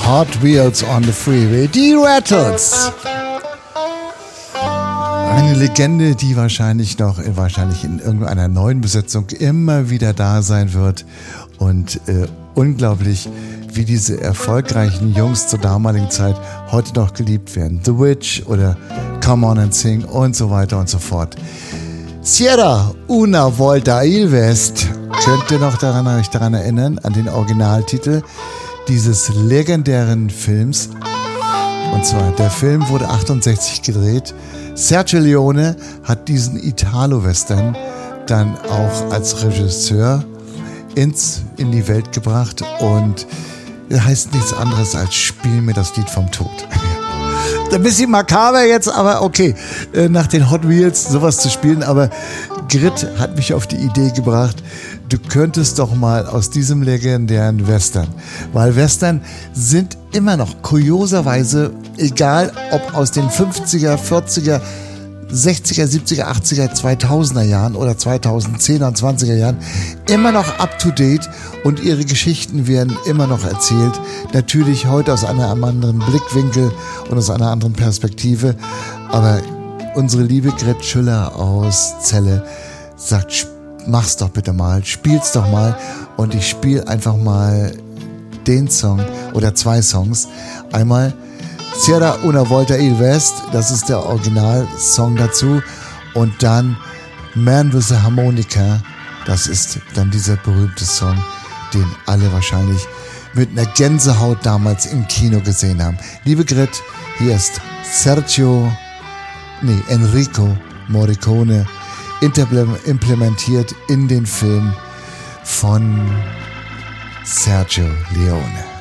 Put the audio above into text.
Hot Wheels on the Freeway, die Rattles. Eine Legende, die wahrscheinlich in irgendeiner neuen Besetzung immer wieder da sein wird. Und unglaublich, wie diese erfolgreichen Jungs zur damaligen Zeit heute noch geliebt werden. The Witch oder Come On and Sing und so weiter und so fort. Sierra una volta il West. Könnt ihr noch euch daran erinnern, an den Originaltitel dieses legendären Films? Und zwar, der Film wurde 1968 gedreht. Sergio Leone hat diesen Italo-Western dann auch als Regisseur in die Welt gebracht und er heißt nichts anderes als Spiel mir das Lied vom Tod. Ein bisschen makaber jetzt, aber okay, nach den Hot Wheels sowas zu spielen, aber Grit hat mich auf die Idee gebracht, du könntest doch mal aus diesem legendären Western, weil Western sind immer noch kurioserweise, egal ob aus den 50er, 40er, 60er, 70er, 80er, 2000er Jahren oder 2010er und 20er Jahren immer noch up to date und ihre Geschichten werden immer noch erzählt. Natürlich heute aus einem anderen Blickwinkel und aus einer anderen Perspektive, aber unsere liebe Gret Schüller aus Celle sagt, mach's doch bitte mal, spiel's doch mal und ich spiele einfach mal den Song oder zwei Songs. Einmal Sierra una volta il West, das ist der Originalsong dazu und dann Man with a Harmonica, das ist dann dieser berühmte Song, den alle wahrscheinlich mit einer Gänsehaut damals im Kino gesehen haben. Liebe Grit, hier ist Enrico Morricone implementiert in den Film von Sergio Leone.